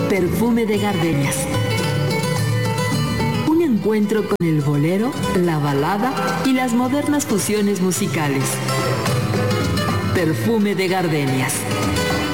Perfume de gardenias. Un encuentro con el bolero, la balada y las modernas fusiones musicales. Perfume de gardenias.